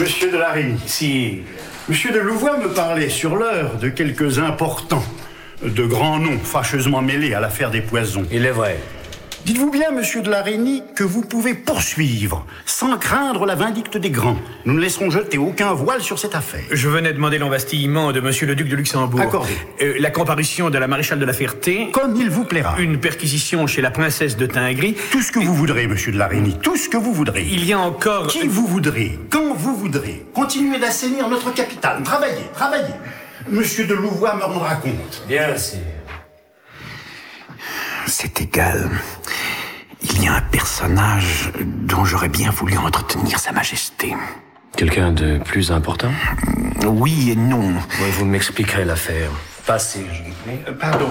Monsieur de Larigny. Si. Monsieur de Louvois me parlait sur l'heure de quelques importants, de grands noms fâcheusement mêlés à l'affaire des poisons. Il est vrai. Dites-vous bien, monsieur de Larigny, que vous pouvez poursuivre sans craindre la vindicte des grands. Nous ne laisserons jeter aucun voile sur cette affaire. Je venais demander l'embastillement de monsieur le duc de Luxembourg. Accordé. La comparution de la maréchale de la Ferté. Comme il vous plaira. Une perquisition chez la princesse de Tingry. Tout ce que vous voudrez, monsieur de Larigny, tout ce que vous voudrez. Il y a encore... Qui vous voudrez, quand vous voudrez. Continuez d'assainir notre capitale. Travaillez, travaillez. Monsieur de Louvois me rendra compte. Bien, sire. C'est égal. Il y a un personnage dont j'aurais bien voulu entretenir sa majesté. Quelqu'un de plus important? Oui et non. Oui, vous m'expliquerez l'affaire. Passez, je vous prie. Pardon.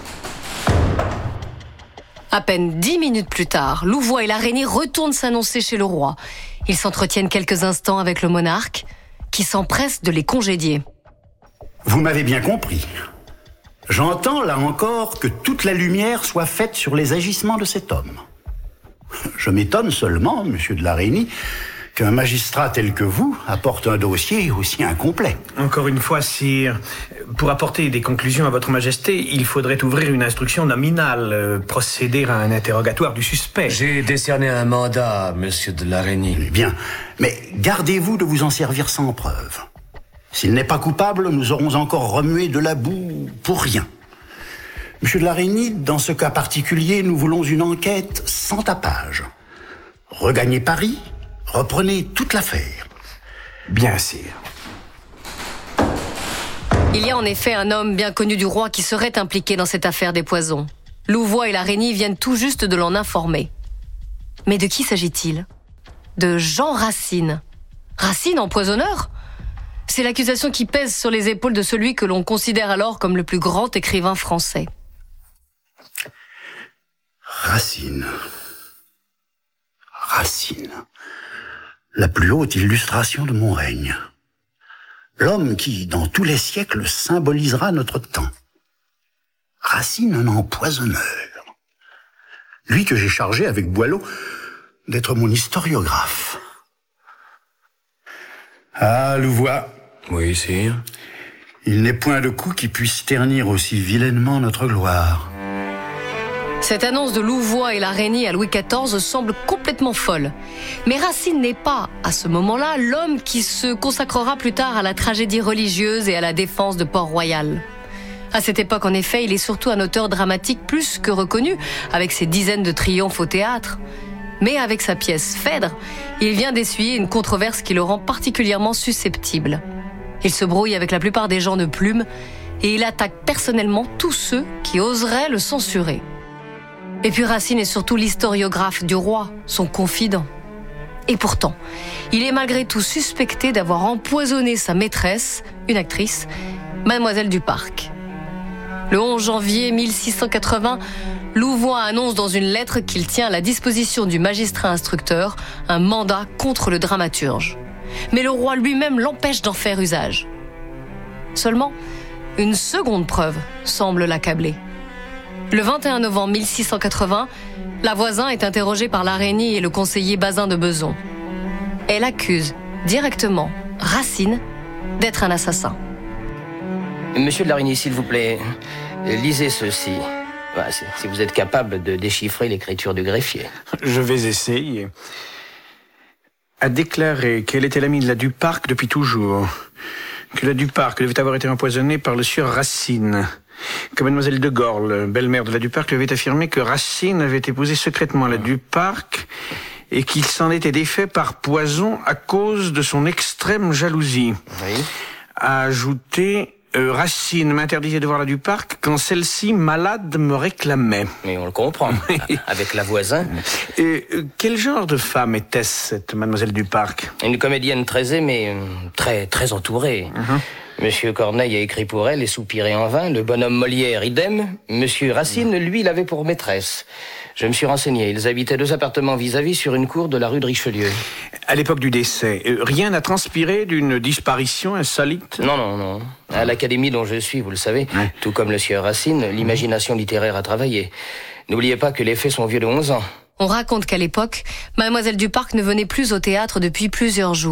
À peine 10 minutes plus tard, Louvois et Larigny retournent s'annoncer chez le roi. Ils s'entretiennent quelques instants avec le monarque, qui s'empresse de les congédier. Vous m'avez bien compris. J'entends, là encore, que toute la lumière soit faite sur les agissements de cet homme. Je m'étonne seulement, monsieur de Larigny, qu'un magistrat tel que vous apporte un dossier aussi incomplet. Encore une fois, sire, pour apporter des conclusions à votre majesté, il faudrait ouvrir une instruction nominale, procéder à un interrogatoire du suspect. J'ai décerné un mandat, monsieur de Larigny. Bien, mais gardez-vous de vous en servir sans preuve. S'il n'est pas coupable, nous aurons encore remué de la boue pour rien. Monsieur de Larigny, dans ce cas particulier, nous voulons une enquête sans tapage. Regagnez Paris, reprenez toute l'affaire. Bien, sire. Il y a en effet un homme bien connu du roi qui serait impliqué dans cette affaire des poisons. Louvois et Larigny viennent tout juste de l'en informer. Mais de qui s'agit-il? De Jean Racine. Racine, empoisonneur? C'est l'accusation qui pèse sur les épaules de celui que l'on considère alors comme le plus grand écrivain français. Racine. Racine. La plus haute illustration de mon règne. L'homme qui, dans tous les siècles, symbolisera notre temps. Racine, un empoisonneur. Lui que j'ai chargé avec Boileau d'être mon historiographe. Ah, Louvois. Oui, sire. Il n'est point de coup qui puisse ternir aussi vilainement notre gloire. Cette annonce de Louvois et Larigny à Louis XIV semble complètement folle. Mais Racine n'est pas, à ce moment-là, l'homme qui se consacrera plus tard à la tragédie religieuse et à la défense de Port-Royal. À cette époque, en effet, il est surtout un auteur dramatique plus que reconnu, avec ses dizaines de triomphes au théâtre. Mais avec sa pièce Phèdre, il vient d'essuyer une controverse qui le rend particulièrement susceptible. Il se brouille avec la plupart des gens de plume et il attaque personnellement tous ceux qui oseraient le censurer. Et puis Racine est surtout l'historiographe du roi, son confident. Et pourtant, il est malgré tout suspecté d'avoir empoisonné sa maîtresse, une actrice, Mademoiselle du Parc. Le 11 janvier 1680, Louvois annonce dans une lettre qu'il tient à la disposition du magistrat instructeur un mandat contre le dramaturge. Mais le roi lui-même l'empêche d'en faire usage. Seulement, une seconde preuve semble l'accabler. Le 21 novembre 1680, la voisin est interrogée par Larigny et le conseiller Bazin de Bezon. Elle accuse directement Racine d'être un assassin. Monsieur de Larigny, s'il vous plaît, lisez ceci. Voilà, si vous êtes capable de déchiffrer l'écriture du greffier. Je vais essayer. A déclaré qu'elle était l'amie de la Duparc depuis toujours. Que la Duparc devait avoir été empoisonnée par le sieur Racine. Que mademoiselle de Gorle, belle-mère de la Duparc, lui avait affirmé que Racine avait épousé secrètement la Duparc et qu'il s'en était défait par poison à cause de son extrême jalousie. Oui. A ajouté... Racine m'interdisait de voir la Duparc quand celle-ci, malade, me réclamait. Mais on le comprend, avec la voisin. Quel genre de femme était-ce, cette mademoiselle Duparc? Une comédienne très aimée, très entourée. Monsieur Corneille a écrit pour elle et soupiré en vain. Le bonhomme Molière, idem. Monsieur Racine, lui, l'avait pour maîtresse. Je me suis renseigné. Ils habitaient 2 appartements vis-à-vis sur une cour de la rue de Richelieu. À l'époque du décès, rien n'a transpiré d'une disparition insolite? Non. À l'académie dont je suis, vous le savez, tout comme le sieur Racine, l'imagination littéraire a travaillé. N'oubliez pas que les faits sont vieux de 11 ans. On raconte qu'à l'époque, Mademoiselle Duparc ne venait plus au théâtre depuis plusieurs jours.